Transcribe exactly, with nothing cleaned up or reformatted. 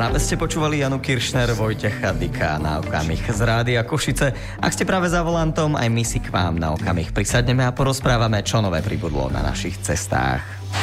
Práve ste počúvali Janu Kiršner, Vojtecha Dika na okamih z Rádia Košice. Ak ste práve za volantom, aj my si k vám na okamih prisadneme a porozprávame, čo nové pribudlo na našich cestách.